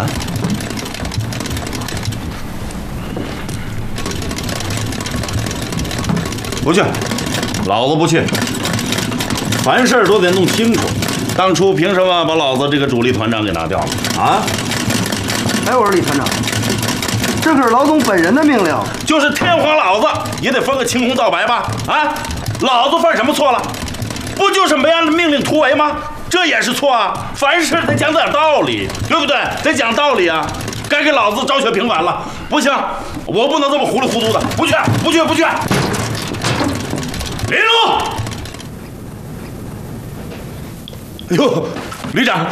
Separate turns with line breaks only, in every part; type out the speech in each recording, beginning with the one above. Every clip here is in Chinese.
啊？不去，老子不去。凡事都得弄清楚。当初凭什么把老子这个主力团长给拿掉了啊？
哎，我说李团长，这可是老总本人的命令，
就是天皇老子也得分个青红皂白吧？啊，老子犯什么错了？不就是没按命令突围吗？这也是错啊！凡事得讲点道理，对不对？得讲道理啊！该给老子昭雪平反了，不行，我不能这么糊里糊涂的，不去，不去，不去！林龙，哎呦，旅长，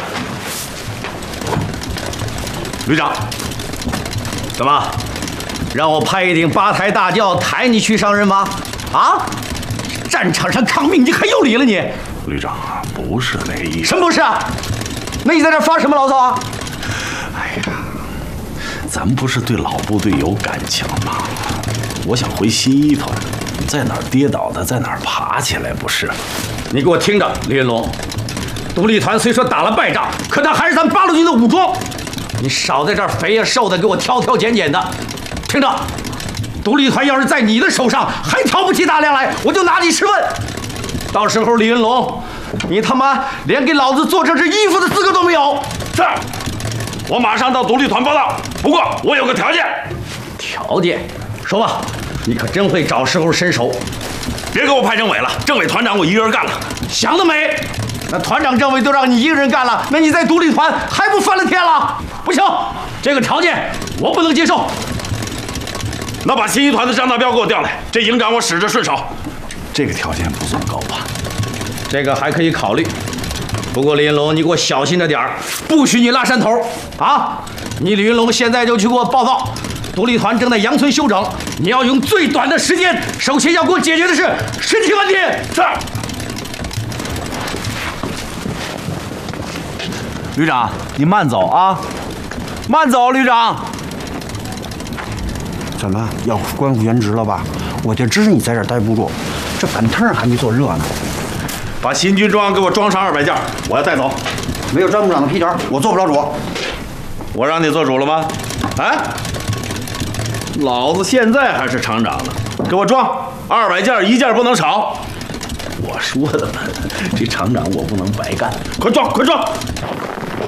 旅长，
怎么，让我派一顶八抬大轿抬你去上任吗？啊？战场上抗命，你还有理了你？
旅长，不是那意思。
什么不是啊？那你在这发什么牢骚啊？
哎呀，咱不是对老部队有感情吗？我想回新一团，在哪儿跌倒的，在哪儿爬起来，不是？
你给我听着，李云龙，独立团虽说打了败仗，可他还是咱八路军的武装。你少在这儿肥呀瘦的给我挑挑拣拣的，听着，独立团要是在你的手上还挑不起大梁来，我就拿你试问。到时候李云龙，你他妈连给老子做这身衣服的资格都没有。
是，我马上到独立团报道。不过我有个条件。
条件？说吧，你可真会找时候伸手。
别给我派政委了，政委团长我一个人干了。
想得美！那团长、政委都让你一个人干了，那你在独立团还不翻了天了？不行，这个条件我不能接受。
那把新一团的张大彪给我调来，这营长我使着顺手。这个条件不算高吧？
这个还可以考虑。不过李云龙，你给我小心着点儿，不许你拉山头啊！你李云龙现在就去给我报告，独立团正在杨村休整，你要用最短的时间，首先要给我解决的是尸体问题。
是。旅长，你慢走啊，慢走，旅长。
怎么要官复原职了吧？我就知你在这儿待不住，这板凳还没坐热呢。
把新军装给我装上200件，我要带走。
没有张部长的批条，我做不了主。
我让你做主了吗？啊！老子现在还是厂长呢，给我装200件，一件不能少。我说的嘛，这厂长我不能白干，快装，快装！